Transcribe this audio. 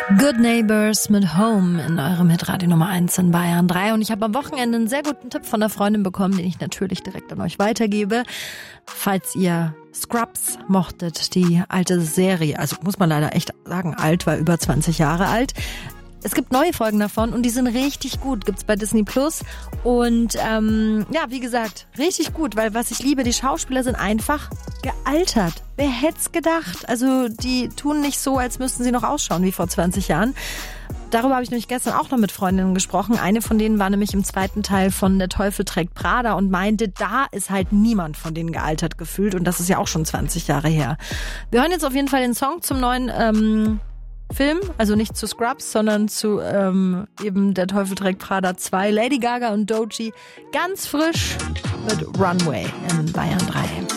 Good Neighbors mit Home in eurem Hitradio Nummer 1 in Bayern 3. Und ich habe am Wochenende einen sehr guten Tipp von einer Freundin bekommen, den ich natürlich direkt an euch weitergebe. Falls ihr Scrubs mochtet, die alte Serie, also muss man leider echt sagen, alt, war über 20 Jahre alt. Es gibt neue Folgen davon und die sind richtig gut. Gibt's bei Disney Plus. Und ja, wie gesagt, richtig gut, weil was ich liebe, die Schauspieler sind einfach gealtert. Wer hätt's gedacht? Also die tun nicht so, als müssten sie noch ausschauen wie vor 20 Jahren. Darüber habe ich nämlich gestern auch noch mit Freundinnen gesprochen. Eine von denen war nämlich im zweiten Teil von Der Teufel trägt Prada und meinte, da ist halt niemand von denen gealtert gefühlt. Und das ist ja auch schon 20 Jahre her. Wir hören jetzt auf jeden Fall den Song zum neuen Film, also nicht zu Scrubs, sondern zu eben Der Teufel trägt Prada 2, Lady Gaga und Doechii, ganz frisch mit Runway in Bayern 3.